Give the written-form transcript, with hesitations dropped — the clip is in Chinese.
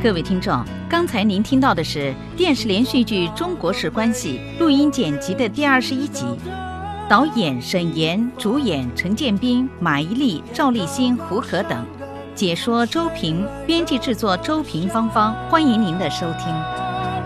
各位听众，刚才您听到的是电视连续剧《中国式关系》录音剪辑的第21集，导演沈岩，主演陈建斌、马伊琍、赵立新、胡可等，解说周平，编辑制作周平芳芳，欢迎您的收听。